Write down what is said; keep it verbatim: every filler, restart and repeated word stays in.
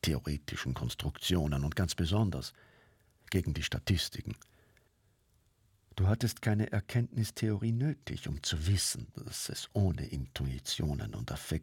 theoretischen Konstruktionen und ganz besonders gegen die Statistiken. Du hattest keine Erkenntnistheorie nötig, um zu wissen, dass es ohne Intuitionen und Affekte